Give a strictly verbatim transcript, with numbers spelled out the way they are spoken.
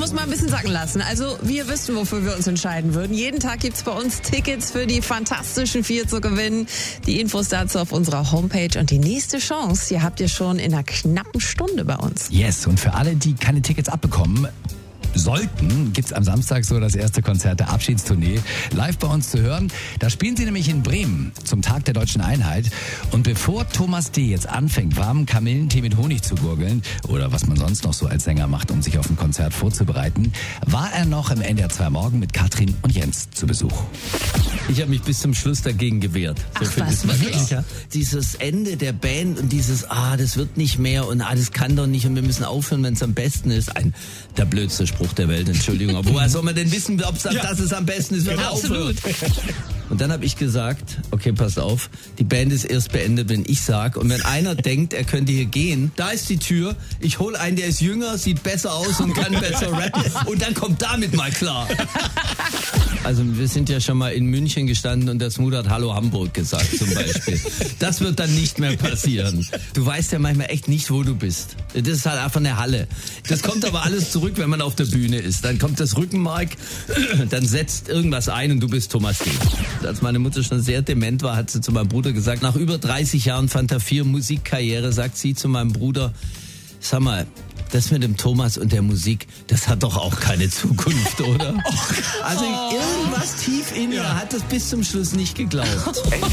das mal ein bisschen sacken lassen. Also wir wissen, wofür wir uns entscheiden würden. Jeden Tag gibt's bei uns Tickets für die Fantastischen Vier zu gewinnen. Die Infos dazu auf unserer Homepage. Und die nächste Chance, die habt ihr schon in einer knappen Stunde bei uns. Yes, und für alle, die keine Tickets abbekommen sollten, gibt's am Samstag so das erste Konzert der Abschiedstournee live bei uns zu hören. Da spielen sie nämlich in Bremen zum Tag der Deutschen Einheit. Und bevor Thomas D. jetzt anfängt, warmen Kamillentee mit Honig zu gurgeln oder was man sonst noch so als Sänger macht, um sich auf ein Konzert vorzubereiten, war er noch im N D R zwei Morgen mit Katrin und Jens zu Besuch. Ich habe mich bis zum Schluss dagegen gewehrt. So Ach, viel was, ist mal wirklich? klar. Dieses Ende der Band und dieses, ah, das wird nicht mehr und ah, das kann doch nicht und wir müssen aufhören, wenn es am besten ist. Ein, der blödste Spruch der Welt, Entschuldigung. Aber woher soll man denn wissen, ob ja. das es am besten ist, wenn man aufhört? Und dann habe ich gesagt, okay, passt auf, die Band ist erst beendet, wenn ich sag. Und wenn einer denkt, er könnte hier gehen, da ist die Tür, ich hol einen, der ist jünger, sieht besser aus und kann besser rappen. Und dann kommt damit mal klar. Also wir sind ja schon mal in München gestanden und der Smooth hat Hallo Hamburg gesagt zum Beispiel. Das wird dann nicht mehr passieren. Du weißt ja manchmal echt nicht, wo du bist. Das ist halt einfach eine Halle. Das kommt aber alles zurück, wenn man auf der Bühne ist. Dann kommt das Rückenmark, dann setzt irgendwas ein und du bist Thomas D. Als meine Mutter schon sehr dement war, hat sie zu meinem Bruder gesagt, nach über dreißig Jahren Fanta vier Musikkarriere, sagt sie zu meinem Bruder, sag mal, das mit dem Thomas und der Musik, das hat doch auch keine Zukunft, oder? Also irgendwas tief in mir hat das bis zum Schluss nicht geglaubt.